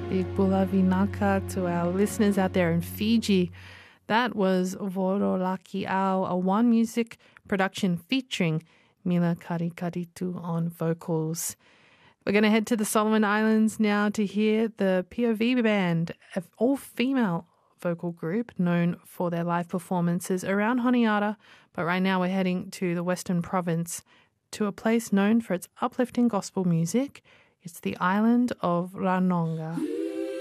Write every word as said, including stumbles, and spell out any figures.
Big Bula Vinaka to our listeners out there in Fiji. That was Vorolaki Ao, a One Music production featuring Mila Karikaritu on vocals. We're going to head to the Solomon Islands now to hear the P O V band, an all-female vocal group known for their live performances around Honiara, but right now we're heading to the Western Province to a place known for its uplifting gospel music. It's the island of Ranonga.